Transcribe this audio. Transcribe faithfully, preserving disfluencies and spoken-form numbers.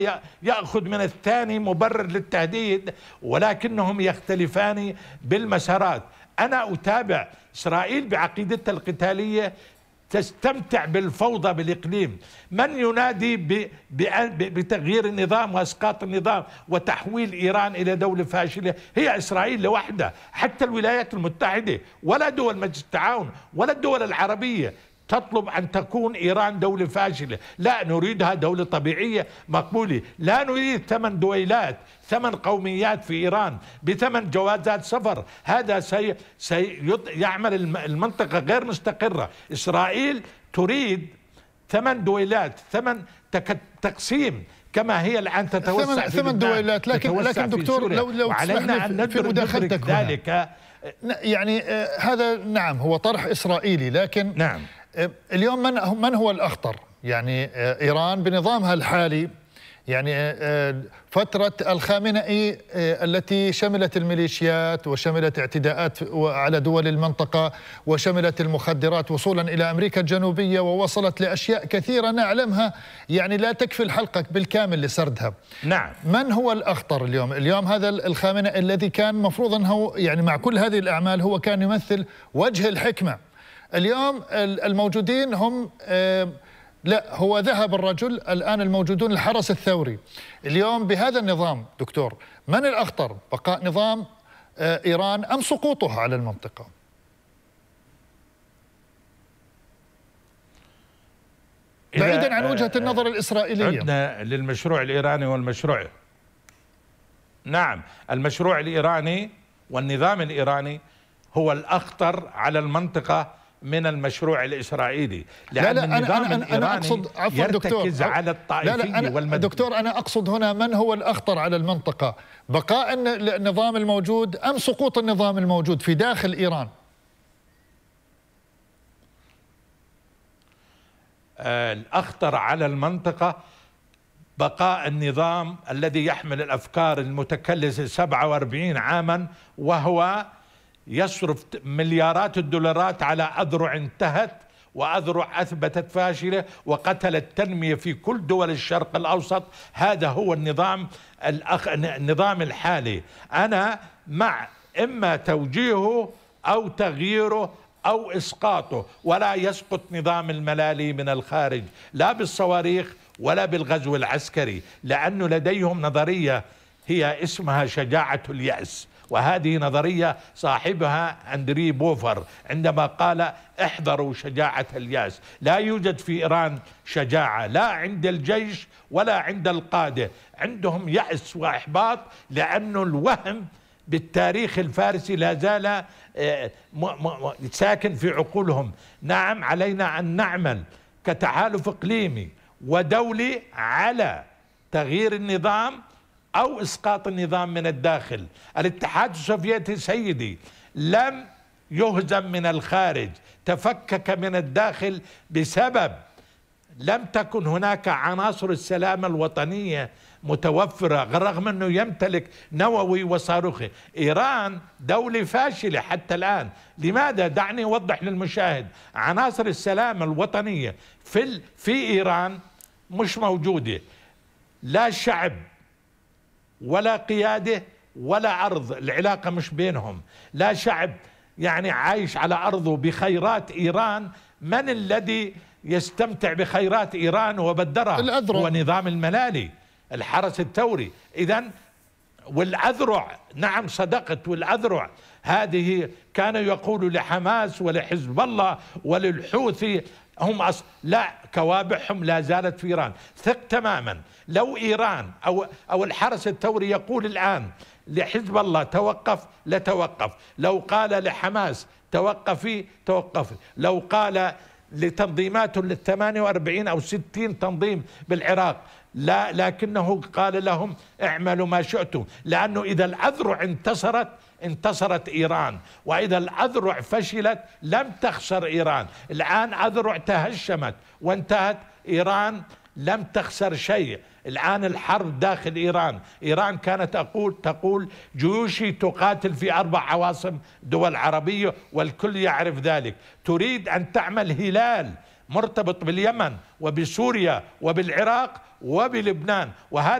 يأخذ من الثاني مبرر للتهديد، ولكنهم يختلفان بالمسارات. أنا أتابع إسرائيل بعقيدتها القتالية تستمتع بالفوضى بالإقليم. من ينادي بتغيير النظام وإسقاط النظام وتحويل إيران إلى دولة فاشلة هي إسرائيل لوحدها. حتى الولايات المتحدة ولا دول مجلس التعاون ولا الدول العربية تطلب أن تكون إيران دولة فاشلة. لا، نريدها دولة طبيعية مقبولة. لا نريد ثمان دويلات، ثمان قوميات في إيران بثمان جوازات سفر. هذا سي سيعمل المنطقة غير مستقرة. إسرائيل تريد ثمان دويلات، ثمان تقسيم كما هي الآن تتوسع في ثمان دويلات. لكن لكن دكتور، لو لو وعلينا أن في مداخلتك ذلك يعني هذا نعم هو طرح إسرائيلي، لكن نعم اليوم من من هو الأخطر؟ يعني إيران بنظامها الحالي، يعني فترة الخامنئي التي شملت الميليشيات وشملت اعتداءات على دول المنطقة وشملت المخدرات وصولا إلى أمريكا الجنوبية ووصلت لأشياء كثيرة نعلمها يعني لا تكفي الحلقة بالكامل لسردها. نعم. من هو الأخطر اليوم؟ اليوم هذا الخامنئي الذي كان مفروض أنه يعني مع كل هذه الأعمال هو كان يمثل وجه الحكمة. اليوم الموجودين هم لا، هو ذهب الرجل. الآن الموجودون الحرس الثوري. اليوم بهذا النظام دكتور، من الأخطر؟ بقاء نظام إيران أم سقوطه على المنطقة؟ بعيدا عن وجهة النظر الإسرائيلية. عدنا للمشروع الإيراني والمشروع. نعم، المشروع الإيراني والنظام الإيراني هو الأخطر على المنطقة من المشروع الإسرائيلي، لأن لا لا النظام أنا الإيراني أنا أقصد عفوا دكتور يرتكز على الطائفية لا لا أنا والمدنية. دكتور، أنا أقصد هنا من هو الأخطر على المنطقة؟ بقاء النظام الموجود أم سقوط النظام الموجود في داخل إيران؟ آه الأخطر على المنطقة بقاء النظام الذي يحمل الأفكار المتكلسة سبعة وأربعين عاما، وهو يصرف مليارات الدولارات على أذرع انتهت وأذرع أثبتت فاشلة وقتل التنمية في كل دول الشرق الأوسط. هذا هو النظام الأخ... النظام الحالي. أنا مع إما توجيهه أو تغييره أو إسقاطه، ولا يسقط نظام الملالي من الخارج لا بالصواريخ ولا بالغزو العسكري، لأنه لديهم نظرية هي اسمها شجاعة اليأس، وهذه نظرية صاحبها أندري بوفر عندما قال احذروا شجاعة اليأس. لا يوجد في إيران شجاعة، لا عند الجيش ولا عند القادة. عندهم يأس وإحباط لأنه الوهم بالتاريخ الفارسي لا زال ساكن في عقولهم. نعم، علينا أن نعمل كتحالف إقليمي ودولي على تغيير النظام أو إسقاط النظام من الداخل. الاتحاد السوفيتي سيدي لم يهزم من الخارج، تفكك من الداخل بسبب لم تكن هناك عناصر السلامة الوطنية متوفرة، رغم أنه يمتلك نووي وصاروخي. إيران دولة فاشلة حتى الآن. لماذا؟ دعني أوضح للمشاهد. عناصر السلامة الوطنية في, في إيران مش موجودة، لا شعب ولا قيادة ولا أرض، العلاقة مش بينهم. لا شعب يعني عايش على أرضه بخيرات إيران. من الذي يستمتع بخيرات إيران وبدرها؟ هو نظام الملالي الحرس الثوري. إذن والأذرع، نعم صدقت، والأذرع هذه كانوا يقولوا لحماس ولحزب الله وللحوثي هم أص... لا، كوابحهم لا زالت في إيران. ثق تماما لو إيران أو, أو الحرس الثوري يقول الآن لحزب الله توقف لتوقف، لو قال لحماس توقفي توقفي، لو قال لتنظيمات الثمانية وأربعين أو ستين تنظيم بالعراق لا، لكنه قال لهم اعملوا ما شئتم، لأنه إذا الأذرع انتصرت انتصرت إيران، وإذا الأذرع فشلت لم تخسر إيران. الآن أذرع تهشمت وانتهت، إيران لم تخسر شيء. الآن الحرب داخل إيران. إيران كانت أقول تقول جيوشي تقاتل في أربع عواصم دول عربية والكل يعرف ذلك. تريد أن تعمل هلال مرتبط باليمن وبسوريا وبالعراق وبلبنان، وهذا